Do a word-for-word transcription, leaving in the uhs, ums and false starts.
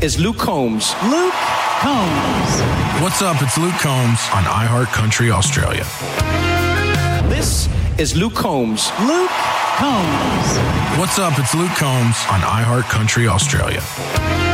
is Luke Combs. Luke Combs. What's up? It's Luke Combs on iHeartCountry Australia. This is Luke Combs. Luke Combs. What's up? It's Luke Combs on iHeartCountry Australia.